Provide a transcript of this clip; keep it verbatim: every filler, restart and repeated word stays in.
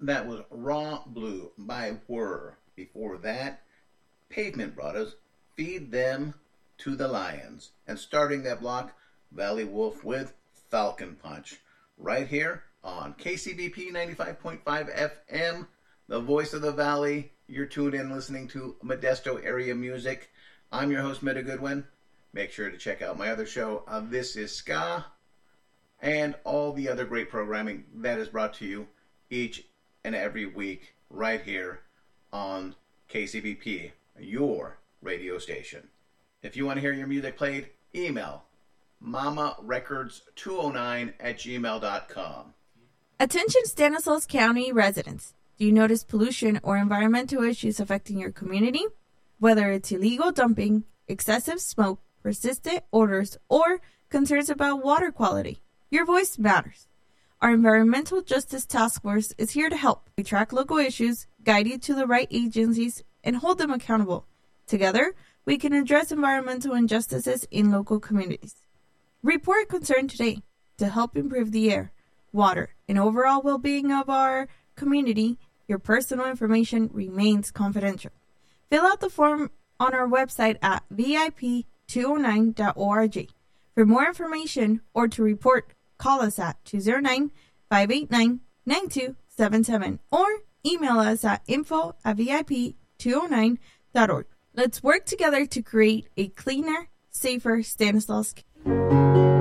That was Raw Blue by Whir. Before that, Pavement brought us Feed Them to the Lions. And starting that block, Valley Wolf with Falcon Punch. Right here on K C B P ninety-five point five F M, the voice of the Valley. You're tuned in listening to Modesto area music. I'm your host, Meta Goodwin. Make sure to check out my other show, uh, This is Ska, and all the other great programming that is brought to you each and every week right here on K C B P, your radio station. If you want to hear your music played, email mama records two oh nine at gmail dot com. Attention Stanislaus County residents. Do you notice pollution or environmental issues affecting your community? Whether it's illegal dumping, excessive smoke, persistent odors, or concerns about water quality, your voice matters. Our Environmental Justice Task Force is here to help. We track local issues, guide you to the right agencies, and hold them accountable. Together, we can address environmental injustices in local communities. Report concern today to help improve the air, water, and overall well-being of our community. Your personal information remains confidential. Fill out the form on our website at V I P two oh nine dot org. For more information or to report, call us at two oh nine, five eight nine, nine two seven seven or email us at info at V I P two oh nine dot org. Let's work together to create a cleaner, safer Stanislaus.